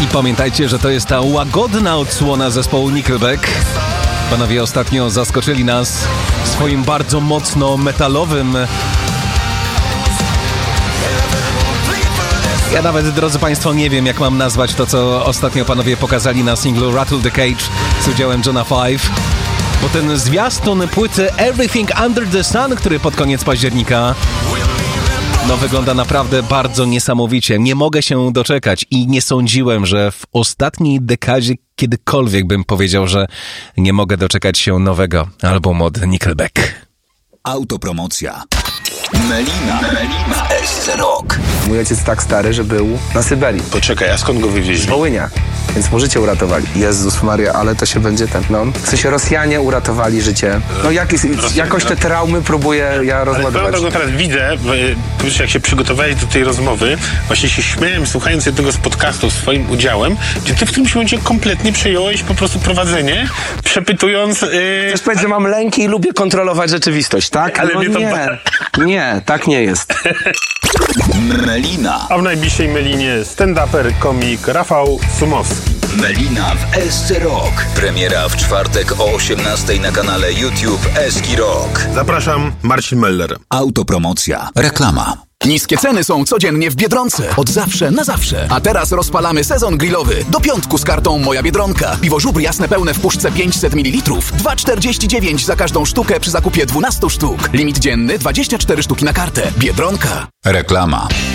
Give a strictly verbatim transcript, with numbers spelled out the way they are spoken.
I pamiętajcie, że to jest ta łagodna odsłona zespołu Nickelback. Panowie ostatnio zaskoczyli nas swoim bardzo mocno metalowym... Ja nawet, drodzy Państwo, nie wiem, jak mam nazwać to, co ostatnio panowie pokazali na singlu Rattle the Cage z udziałem Johna Five. Bo ten zwiastun płyty Everything Under the Sun, który pod koniec października, no wygląda naprawdę bardzo niesamowicie. Nie mogę się doczekać i nie sądziłem, że w ostatniej dekadzie kiedykolwiek bym powiedział, że nie mogę doczekać się nowego albumu od Nickelback. Autopromocja. Melina, Melina w S C Rock. Mój ojciec tak stary, że był na Syberii. Poczekaj, a skąd go wywieźli? Z Wołynia. Więc możecie uratowali. Jezus Maria, ale to się będzie ten, no. W sensie Rosjanie uratowali życie. No jak, jakoś te traumy próbuję ja rozładować. Ale go teraz widzę, jak się przygotowałeś do tej rozmowy, właśnie się śmiałem, słuchając jednego z podcastów swoim udziałem, gdzie ty w którymś momencie kompletnie przejąłeś po prostu prowadzenie, przepytując... Yy... Chcesz powiedzieć, że mam lęki i lubię kontrolować rzeczywistość, tak? Ale no nie, nie, to... nie, tak nie jest. Melina. A w najbliższej Melinie stand-uper, komik Rafał Sumowski. Melina w S C Rock. Premiera w czwartek o osiemnastej na kanale YouTube Eski Rock. Zapraszam, Marcin Meller. Autopromocja. Reklama. Niskie ceny są codziennie w Biedronce. Od zawsze na zawsze. A teraz rozpalamy sezon grillowy. Do piątku z kartą Moja Biedronka. Piwo żubr jasne pełne w puszce pięćset mililitrów. dwa czterdzieści dziewięć za każdą sztukę przy zakupie dwunastu sztuk. Limit dzienny dwadzieścia cztery sztuki na kartę. Biedronka. Reklama.